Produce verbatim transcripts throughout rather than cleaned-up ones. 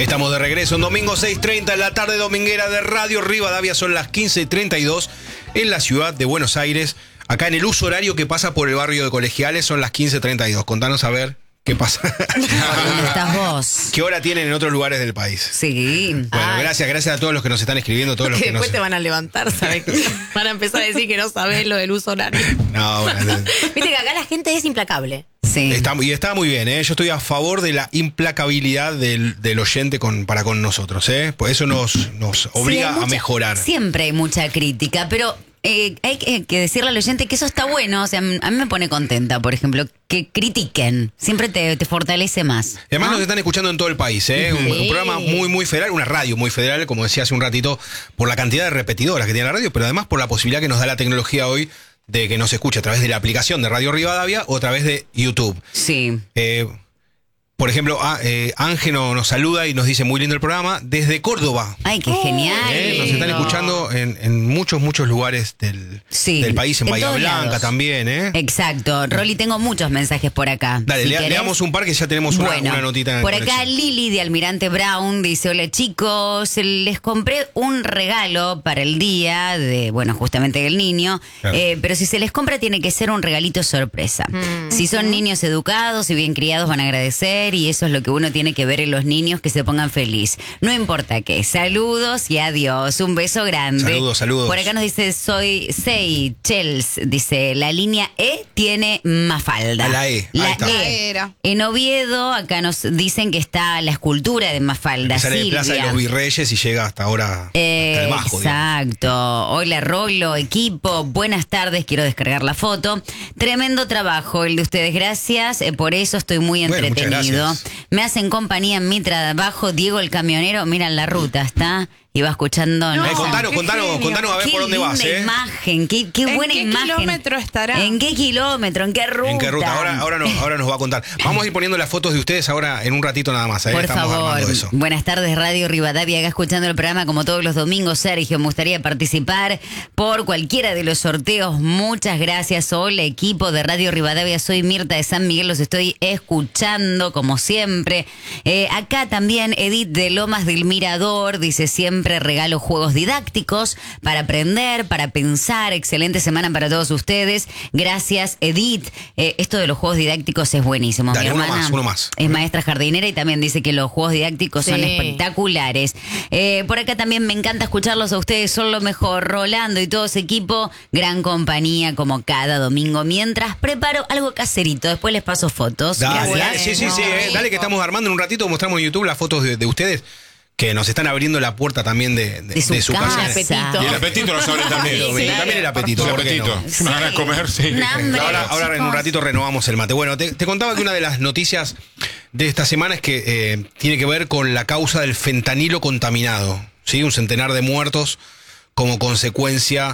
Estamos de regreso un domingo seis treinta en la tarde dominguera de Radio Rivadavia. Son las quince treinta y dos en la ciudad de Buenos Aires. Acá en el uso horario que pasa por el barrio de Colegiales son las quince treinta y dos. Contanos a ver qué pasa. ¿Dónde estás vos? ¿Qué hora tienen en otros lugares del país? Sí. Bueno, Ay. gracias, gracias a todos los que nos están escribiendo. Todos los Que que después nos... te van a levantar, ¿sabes? Van a empezar a decir que no sabes lo del uso horario. No, bueno, Viste que acá la gente es implacable. Sí. está, y está muy bien, ¿eh? Yo estoy a favor de la implacabilidad del, del oyente con, para con nosotros, ¿eh? Pues eso nos, nos obliga Sí, hay mucha- a mejorar. Siempre hay mucha crítica, pero eh, hay que, que decirle al oyente que eso está bueno. O sea, a mí me pone contenta, por ejemplo, que critiquen. Siempre te, te fortalece más. Y además ¿no? nos están escuchando en todo el país, ¿eh? Un, un programa muy, muy federal, una radio muy federal, como decía hace un ratito, por la cantidad de repetidoras que tiene la radio, pero además por la posibilidad que nos da la tecnología hoy de que nos escuche a través de la aplicación de Radio Rivadavia o a través de YouTube. Sí. Eh, por ejemplo, a- eh, Ángel nos saluda y nos dice muy lindo el programa desde Córdoba. Ay, qué genial. Eh, nos están escuchando en, en muchos, muchos lugares del, Sí, del país, en, en Bahía todos Blanca lados. también, ¿eh? Exacto. Rolly, tengo muchos mensajes por acá. Dale, Si le, querés. leamos un par que ya tenemos una, Bueno, una notita en por acá conexión. Lili de Almirante Brown dice: hola chicos, les compré un regalo para el día de, bueno, justamente del niño, Claro. eh, pero si se les compra tiene que ser un regalito sorpresa. Si son niños educados y bien criados van a agradecer, y eso es lo que uno tiene que ver en los niños, que se pongan feliz. No importa qué. Saludos y adiós. Un beso grande. Saludos, saludos. Por acá nos dice: soy Sei Chels, dice, la línea E tiene Mafalda. A la E, ahí La está. E. Era. En Oviedo, acá nos dicen que está la escultura de Mafalda. Que sale de Silvia. Plaza de los Virreyes y llega hasta ahora, hasta el Bajo, digamos. Exacto. Hola Rolo, equipo, buenas tardes, quiero descargar la foto. Tremendo trabajo el de ustedes, gracias, eh, por eso estoy muy Bueno, muchas entretenido. gracias. Me hacen compañía en mi trabajo, Diego el camionero, miran la ruta, ¿está? Y va escuchando. No, Eh, contanos, qué contanos, genio. contanos a ver Qué por dónde vas, linda ¿eh? imagen, qué, qué ¿En buena qué imagen. kilómetro estará? ¿En qué kilómetro? ¿En qué ruta? ¿En qué ruta? Ahora, ahora, nos, ahora nos va a contar. Vamos a ir poniendo las fotos de ustedes ahora en un ratito nada más. ¿eh? Por Estamos favor, armando eso. buenas tardes Radio Rivadavia, acá escuchando el programa como todos los domingos. Sergio, me gustaría participar por cualquiera de los sorteos. Muchas gracias. Hola equipo de Radio Rivadavia, soy Mirta de San Miguel, los estoy escuchando como siempre. Eh, acá también Edith de Lomas del Mirador dice: siempre regalo juegos didácticos para aprender, para pensar. Excelente semana para todos ustedes. Gracias Edith. Eh, esto de los juegos didácticos es buenísimo. Dale, Mi uno hermana más, uno más. es maestra jardinera y también dice que los juegos didácticos son Sí. espectaculares. Eh, por acá también me encanta escucharlos a ustedes, son lo mejor. Rolando y todo ese equipo, gran compañía como cada domingo. Mientras preparo algo caserito, después les paso fotos. Dale, Gracias. dale, sí, sí, sí, eh, dale que estamos armando en un ratito, mostramos en YouTube las fotos de, de ustedes que nos están abriendo la puerta también de, de- De su de su casa. casa. El apetito. Y el apetito lo saben también. Sí, Sí, también el apetito. El ¿por qué apetito. no? Es una gana de comer, sí. Un hambre, Ahora, ahora en un chicos. ratito renovamos el mate. Bueno, te, te contaba que una de las noticias de esta semana es que eh, tiene que ver con la causa del fentanilo contaminado. ¿Sí? Un centenar de muertos como consecuencia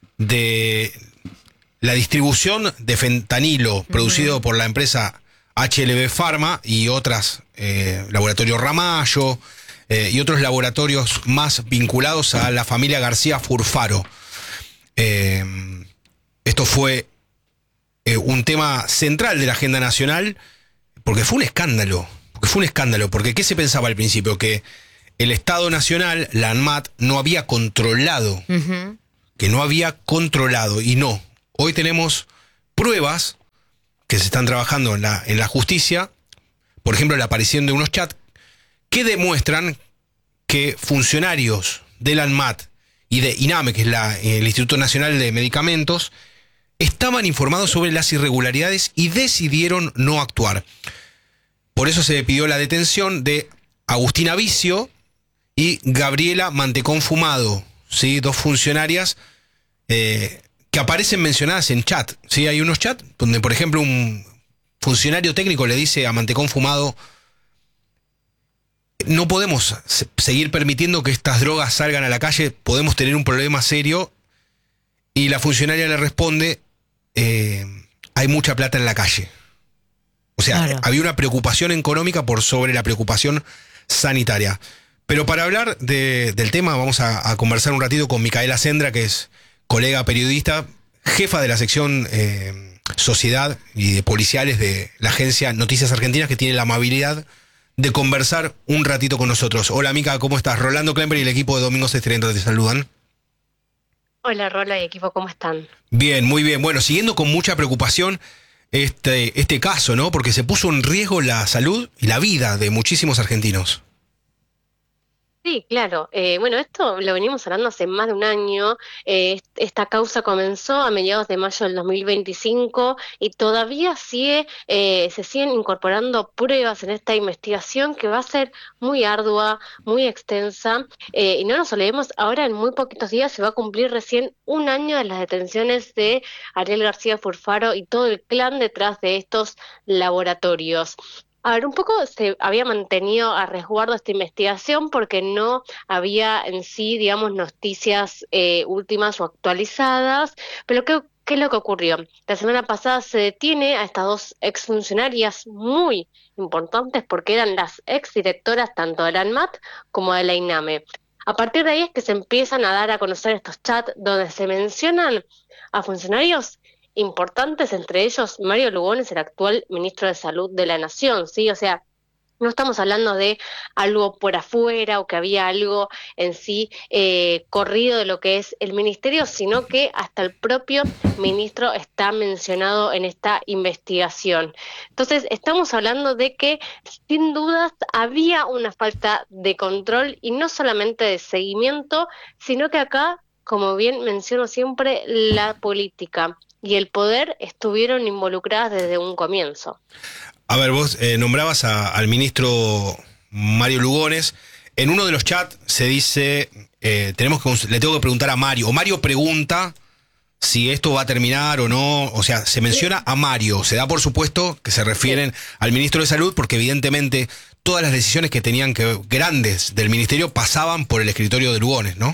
de la distribución de fentanilo producido por la empresa H L B Pharma y otras, eh, Laboratorio Ramallo, eh, y otros laboratorios más vinculados a la familia García Furfaro. Eh, esto fue eh, un tema central de la agenda nacional, porque fue un escándalo, porque fue un escándalo, porque ¿qué se pensaba al principio? Que el Estado Nacional, la ANMAT, no había controlado, Ujú. que no había controlado, y no. Hoy tenemos pruebas que se están trabajando en la, en la justicia, por ejemplo, la aparición de unos chats que demuestran que funcionarios de la ANMAT y de INAME, que es la, el Instituto Nacional de Medicamentos, estaban informados sobre las irregularidades y decidieron no actuar. Por eso se pidió la detención de Agustina Vicio y Gabriela Mantecón Fumado, ¿sí? Dos funcionarias eh, que aparecen mencionadas en chat. ¿Sí? Hay unos chats donde, por ejemplo, un funcionario técnico le dice a Mantecón Fumado: no podemos se- seguir permitiendo que estas drogas salgan a la calle, podemos tener un problema serio. Y la funcionaria le responde: eh, hay mucha plata en la calle. O sea, Claro. había una preocupación económica por sobre la preocupación sanitaria. Pero para hablar de- del tema vamos a, a conversar un ratito con Micaela Sendra, que es colega periodista, jefa de la sección eh, Sociedad y de Policiales de la agencia Noticias Argentinas, que tiene la amabilidad de conversar un ratito con nosotros. Hola, Mica, ¿cómo estás? Rolando Klember y el equipo de Domingos Estridentes te saludan. Hola, Rola y equipo, ¿cómo están? Bien, muy bien. Bueno, siguiendo con mucha preocupación este, este caso, ¿no? Porque se puso en riesgo la salud y la vida de muchísimos argentinos. Sí, claro. Eh, bueno, esto lo venimos hablando hace más de un año. Eh, esta causa comenzó a mediados de mayo del dos mil veinticinco y todavía sigue, eh, se siguen incorporando pruebas en esta investigación que va a ser muy ardua, muy extensa. Eh, y no nos olvidemos, ahora en muy poquitos días se va a cumplir recién un año de las detenciones de Ariel García Furfaro y todo el clan detrás de estos laboratorios. A ver, un poco se había mantenido a resguardo esta investigación porque no había en sí, digamos, noticias eh, últimas o actualizadas, pero ¿qué, qué es lo que ocurrió? La semana pasada se detiene a estas dos exfuncionarias muy importantes porque eran las exdirectoras tanto de la ANMAT como de la INAME. A partir de ahí es que se empiezan a dar a conocer estos chats donde se mencionan a funcionarios importantes, entre ellos Mario Lugones, el actual ministro de Salud de la Nación, ¿sí? O sea, no estamos hablando de algo por afuera o que había algo en sí eh, corrido de lo que es el ministerio, sino que hasta el propio ministro está mencionado en esta investigación. Entonces, estamos hablando de que sin dudas había una falta de control y no solamente de seguimiento, sino que acá, como bien menciono siempre, la política y el poder estuvieron involucradas desde un comienzo. A ver, vos eh, nombrabas a, al ministro Mario Lugones. En uno de los chats se dice, eh, tenemos que, le tengo que preguntar a Mario, o Mario pregunta si esto va a terminar o no. O sea, se menciona a Mario, se da por supuesto que se refieren sí. al ministro de Salud, porque evidentemente todas las decisiones que tenían que grandes del ministerio pasaban por el escritorio de Lugones, ¿no?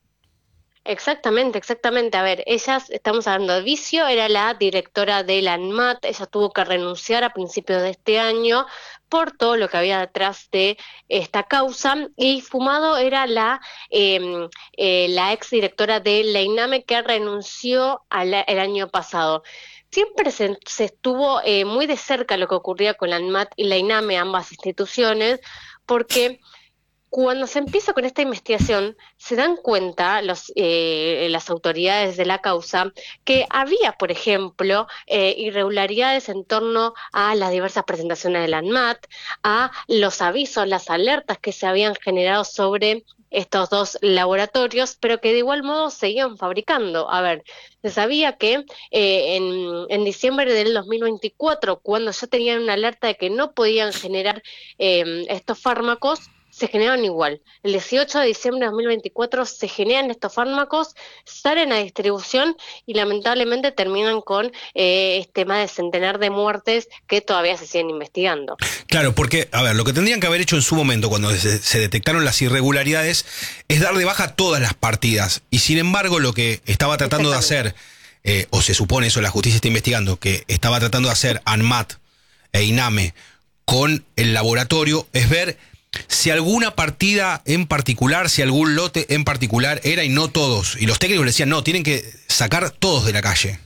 Exactamente, exactamente. A ver, ellas, estamos hablando de Vicio, era la directora de la ANMAT, ella tuvo que renunciar a principios de este año por todo lo que había detrás de esta causa, y Fumado era la eh, eh, la ex directora de la INAME que renunció al, el año pasado. Siempre se, se estuvo eh, muy de cerca lo que ocurría con la ANMAT y la INAME, ambas instituciones, porque cuando se empieza con esta investigación, se dan cuenta los, eh, las autoridades de la causa que había, por ejemplo, eh, irregularidades en torno a las diversas presentaciones de la ANMAT, a los avisos, las alertas que se habían generado sobre estos dos laboratorios, pero que de igual modo seguían fabricando. A ver, se sabía que eh, en, en diciembre del dos mil veinticuatro, cuando ya tenían una alerta de que no podían generar eh, estos fármacos, se generan igual. El dieciocho de diciembre de dos mil veinticuatro se generan estos fármacos, salen a distribución y lamentablemente terminan con eh, este más de centenar de muertes que todavía se siguen investigando. Claro, porque, a ver, lo que tendrían que haber hecho en su momento cuando se, se detectaron las irregularidades es dar de baja todas las partidas. Y sin embargo, lo que estaba tratando de hacer, eh, o se supone eso, la justicia está investigando, que estaba tratando de hacer ANMAT e INAME con el laboratorio, es ver si alguna partida en particular, si algún lote en particular era y no todos. Y los técnicos le decían, no, tienen que sacar todos de la calle.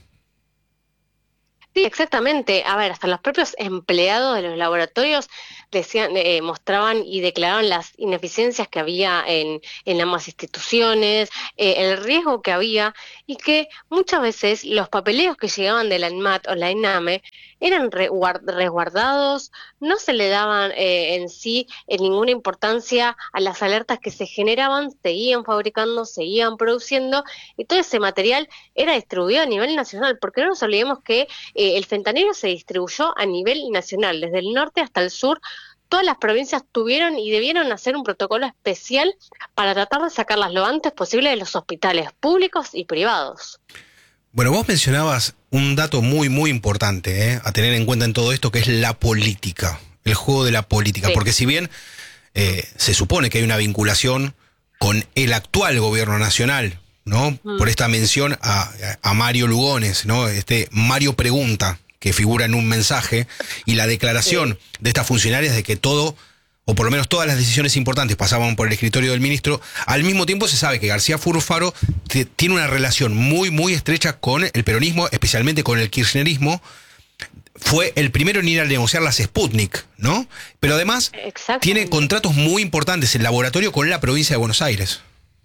Sí, exactamente. A ver, hasta los propios empleados de los laboratorios decían, eh, mostraban y declaraban las ineficiencias que había en, en ambas instituciones, eh, el riesgo que había, y que muchas veces los papeleos que llegaban de la ANMAT o la INAME eran resguardados, no se le daban eh, en sí eh, ninguna importancia a las alertas que se generaban, seguían fabricando, seguían produciendo, y todo ese material era distribuido a nivel nacional, porque no nos olvidemos que eh, el fentanilo se distribuyó a nivel nacional, desde el norte hasta el sur. Todas las provincias tuvieron y debieron hacer un protocolo especial para tratar de sacarlas lo antes posible de los hospitales públicos y privados. Bueno, vos mencionabas un dato muy, muy importante ¿eh? a tener en cuenta en todo esto, que es la política, el juego de la política. Sí. Porque si bien eh, se supone que hay una vinculación con el actual gobierno nacional, ¿no? Mm. Por esta mención a, a Mario Lugones, ¿no? Este Mario Pregunta, que figura en un mensaje, y la declaración sí. de estas funcionarias de que todo, o por lo menos todas las decisiones importantes pasaban por el escritorio del ministro. Al mismo tiempo se sabe que García Furfaro tiene una relación muy, muy estrecha con el peronismo, especialmente con el kirchnerismo, fue el primero en ir a negociar las Sputnik, ¿no? Pero además tiene contratos muy importantes el laboratorio con la provincia de Buenos Aires.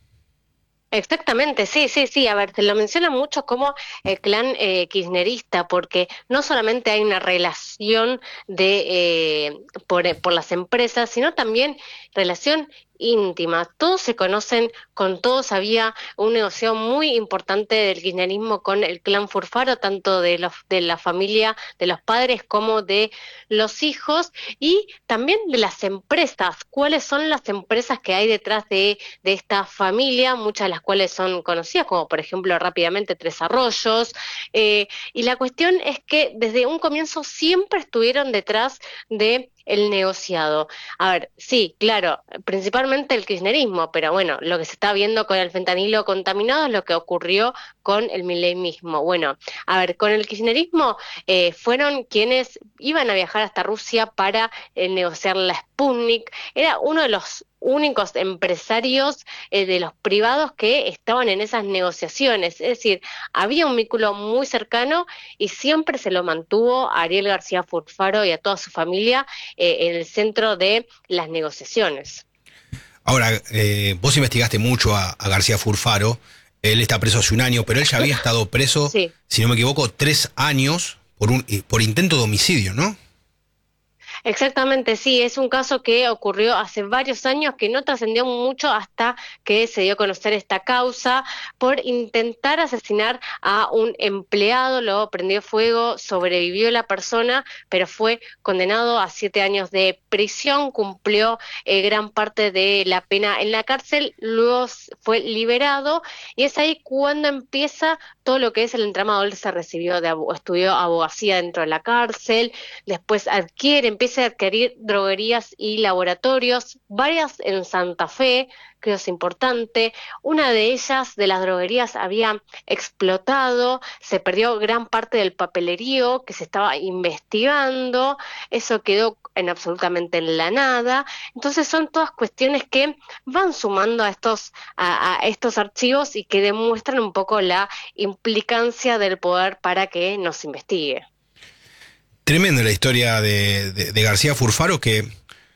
Exactamente, sí, sí, sí. A ver, se lo menciona mucho como el clan eh, kirchnerista, porque no solamente hay una relación de eh, por, por las empresas, sino también relación íntima. Todos se conocen con todos. Había un negocio muy importante del kirchnerismo con el clan Furfaro, tanto de los de la familia de los padres como de los hijos, y también de las empresas. ¿Cuáles son las empresas que hay detrás de, de esta familia? Muchas de las cuales son conocidas, como por ejemplo rápidamente Tres Arroyos. Eh, y la cuestión es que desde un comienzo siempre estuvieron detrás de el negociado. A ver, sí, claro, principalmente el kirchnerismo, pero bueno, lo que se está viendo con el fentanilo contaminado es lo que ocurrió con el milenismo. Bueno, a ver, con el kirchnerismo eh, fueron quienes iban a viajar hasta Rusia para eh, negociar la Sputnik. Era uno de los únicos empresarios eh, de los privados que estaban en esas negociaciones. Es decir, había un vínculo muy cercano y siempre se lo mantuvo a Ariel García Furfaro y a toda su familia eh, en el centro de las negociaciones. Ahora, eh, vos investigaste mucho a, a García Furfaro. Él está preso hace un año, pero él ya había estado preso, sí, si no me equivoco, tres años por, un, por intento de homicidio, ¿no? Exactamente, sí, es un caso que ocurrió hace varios años, que no trascendió mucho hasta que se dio a conocer esta causa por intentar asesinar a un empleado. Luego prendió fuego, sobrevivió la persona, pero fue condenado a siete años de prisión, cumplió eh, gran parte de la pena en la cárcel, luego fue liberado, y es ahí cuando empieza todo lo que es el entramado. Él se recibió, de estudió abogacía dentro de la cárcel, después adquiere, empieza a adquirir droguerías y laboratorios, varias en Santa Fe, creo es importante. Una de ellas, de las droguerías, había explotado, se perdió gran parte del papelerío que se estaba investigando, eso quedó en absolutamente en la nada. Entonces son todas cuestiones que van sumando a estos, a, a estos archivos y que demuestran un poco la implicancia del poder para que nos investigue. Tremenda la historia de, de, de García Furfaro, que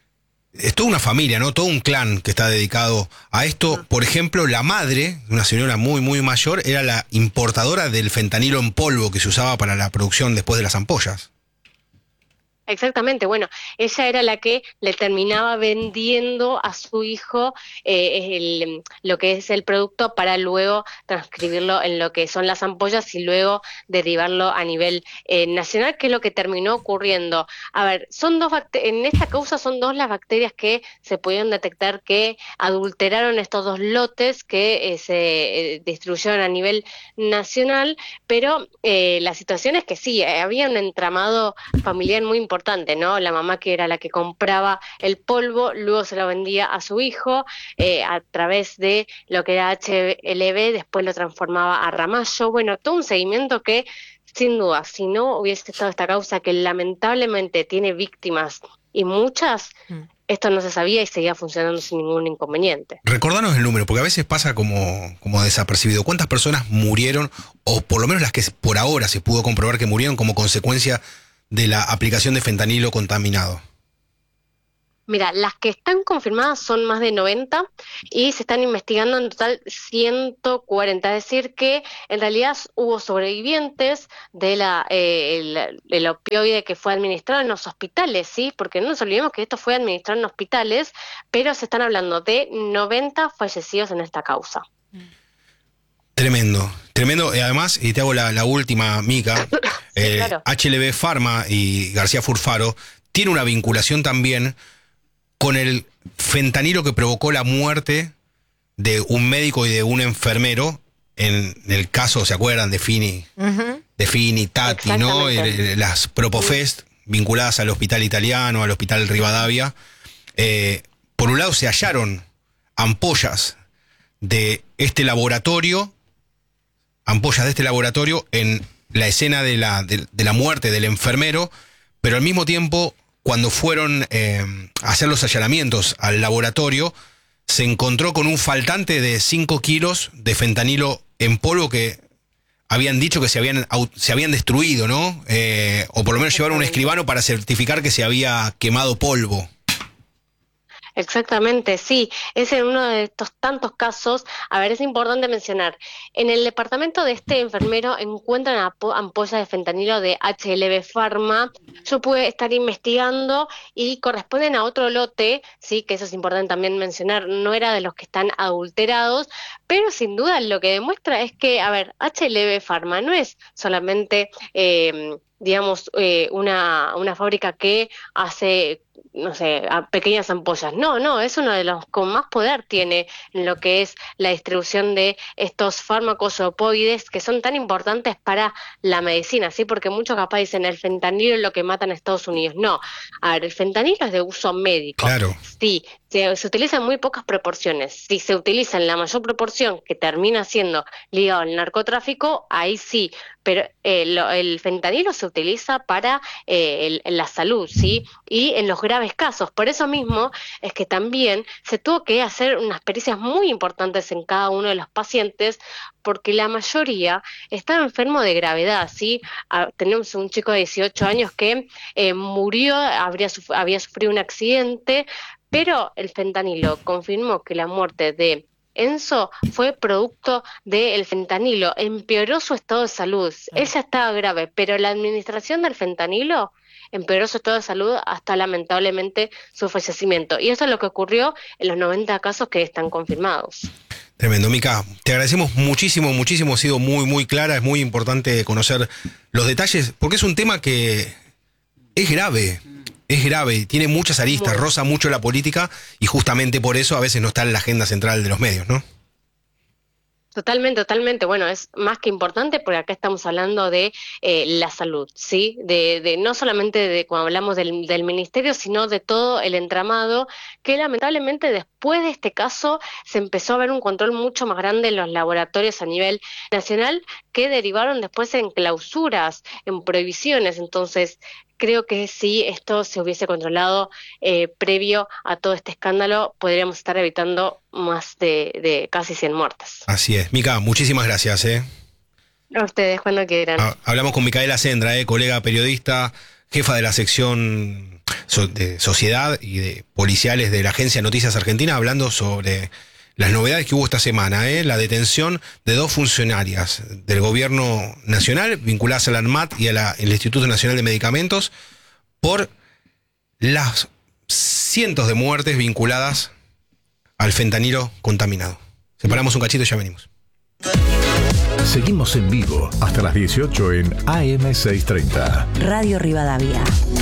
es toda una familia, ¿no? Todo un clan que está dedicado a esto. Por ejemplo, la madre, una señora muy, muy mayor, era la importadora del fentanilo en polvo que se usaba para la producción después de las ampollas. Exactamente, bueno, ella era la que le terminaba vendiendo a su hijo eh, el, lo que es el producto para luego transcribirlo en lo que son las ampollas y luego derivarlo a nivel eh, nacional, que es lo que terminó ocurriendo. A ver, son dos en esta causa son dos las bacterias que se pudieron detectar que adulteraron estos dos lotes que eh, se eh, distribuyeron a nivel nacional, pero eh, la situación es que sí, eh, había un entramado familiar muy importante. ¿no? La mamá, que era la que compraba el polvo, luego se lo vendía a su hijo eh, a través de lo que era H L B, después lo transformaba a Ramallo. Bueno, todo un seguimiento que, sin duda, si no hubiese estado esta causa que lamentablemente tiene víctimas y muchas, mm. esto no se sabía y seguía funcionando sin ningún inconveniente. Recordanos el número, porque a veces pasa como, como desapercibido. ¿Cuántas personas murieron, o por lo menos las que por ahora se pudo comprobar que murieron como consecuencia de la aplicación de fentanilo contaminado? Mira, las que están confirmadas son más de noventa y se están investigando en total ciento cuarenta, es decir que en realidad hubo sobrevivientes de la eh, el, el opioide que fue administrado en los hospitales, ¿sí? Porque no nos olvidemos que esto fue administrado en hospitales, pero se están hablando de noventa fallecidos en esta causa. Tremendo, tremendo. Y además, y te hago la, la última, Mica, sí, eh, claro. H L B Pharma y García Furfaro tiene una vinculación también con el fentanilo que provocó la muerte de un médico y de un enfermero en el caso, ¿se acuerdan? De Fini, uh-huh. de Fini, Tati, ¿no? Las Propofest, sí, vinculadas al hospital italiano, al hospital Rivadavia. Eh, por un lado se hallaron ampollas de este laboratorio, ampollas de este laboratorio en la escena de la, de, de la muerte del enfermero, pero al mismo tiempo, cuando fueron eh, a hacer los allanamientos al laboratorio, se encontró con un faltante de cinco kilos de fentanilo en polvo que habían dicho que se habían, au- se habían destruido, ¿no? Eh, o por lo menos llevaron un escribano para certificar que se había quemado polvo. Exactamente, sí. Es en uno de estos tantos casos. A ver, es importante mencionar, en el departamento de este enfermero encuentran apo- ampollas de fentanilo de H L B Pharma. Yo pude estar investigando y corresponden a otro lote, sí, que eso es importante también mencionar, no era de los que están adulterados, pero sin duda lo que demuestra es que, a ver, H L B Pharma no es solamente, eh, digamos, eh, una, una fábrica que hace, no sé, a pequeñas ampollas. No, no, es uno de los con más poder tiene en lo que es la distribución de estos fármacos opoides que son tan importantes para la medicina, ¿sí? Porque muchos capaz dicen el fentanilo es lo que mata en Estados Unidos. No, a ver, el fentanilo es de uso médico. Claro. Sí, se, se utiliza en muy pocas proporciones. Si se utiliza en la mayor proporción que termina siendo ligado al narcotráfico, ahí sí, pero eh, lo- el fentanilo se utiliza para eh, el- la salud, ¿sí? Y en los graves casos. Por eso mismo es que también se tuvo que hacer unas pericias muy importantes en cada uno de los pacientes, porque la mayoría están enfermos de gravedad, ¿sí? Ah, tenemos un chico de dieciocho años que eh, murió, habría suf- había sufrido un accidente, pero el fentanilo confirmó que la muerte de Enzo fue producto del fentanilo, empeoró su estado de salud. Él ya estaba grave, pero la administración del fentanilo empeoró su estado de salud hasta lamentablemente su fallecimiento. Y eso es lo que ocurrió en los noventa casos que están confirmados. Tremendo, Mica. Te agradecemos muchísimo, muchísimo. Ha sido muy, muy clara. Es muy importante conocer los detalles, porque es un tema que es grave. Es grave, tiene muchas aristas, Muy. roza mucho la política y justamente por eso a veces no está en la agenda central de los medios, ¿no? Totalmente, totalmente. Bueno, es más que importante porque acá estamos hablando de eh, la salud, ¿sí? De, de no solamente de cuando hablamos del, del ministerio, sino de todo el entramado que lamentablemente después de este caso se empezó a ver un control mucho más grande en los laboratorios a nivel nacional que derivaron después en clausuras, en prohibiciones. Entonces, creo que si esto se hubiese controlado eh, previo a todo este escándalo, podríamos estar evitando más de, de casi cien muertes. Así es. Mica, muchísimas gracias, ¿eh? A ustedes, cuando quieran. Ha- Hablamos con Micaela Sendra, ¿eh? Colega periodista, jefa de la sección so- de Sociedad y de Policiales de la Agencia Noticias Argentina, hablando sobre las novedades que hubo esta semana, ¿eh? La detención de dos funcionarias del gobierno nacional vinculadas al ANMAT y al Instituto Nacional de Medicamentos por las cientos de muertes vinculadas al fentanilo contaminado. Separamos un cachito y ya venimos. Seguimos en vivo hasta las dieciocho en A M seiscientos treinta. Radio Rivadavia.